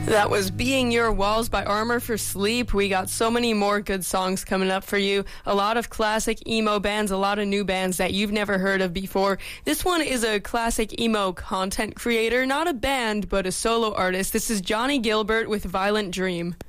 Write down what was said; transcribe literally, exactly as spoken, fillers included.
That was Being Your Walls by Armor for Sleep. We got so many more good songs coming up for you. A lot of classic emo bands, a lot of new bands that you've never heard of before. This one is a classic emo content creator, not a band, but a solo artist. This is Johnny Gilbert with Violent Dream.